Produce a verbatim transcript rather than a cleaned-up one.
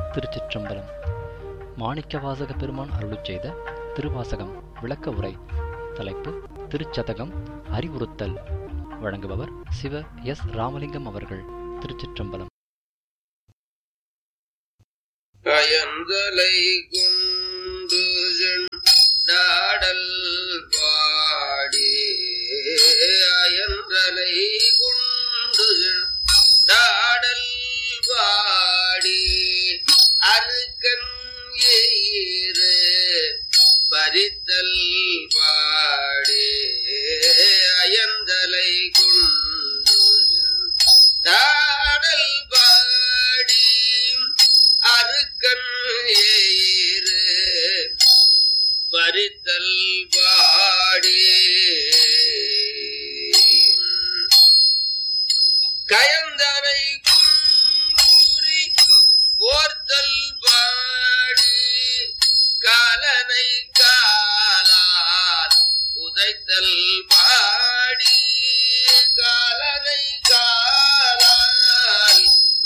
திருச்சிற்றம்பலம். மாணிக்கவாசக பெருமான் அருளிச் செய்த திருவாசகம் விளக்க உரை. தலைப்பு திருச்சதகம் அறிவுறுத்தல். வழங்குபவர் சிவ எஸ் ராமலிங்கம் அவர்கள். திருச்சிற்றம்பலம். அயந்தலை கொண்டு நாடல் பாடி அயந்தலை கொண்டு நாடல் பாடி அருக்கன் ஏறு பறித்தல் பாடி அயந்தலை கொண்டு நாடல் பாடி அருக்கன் ஏறு பறித்தல் பாடி கயந்தனை குன்றூரி போர்த்தல் பாடி காலனை காலால் உதைத்தல் பாடி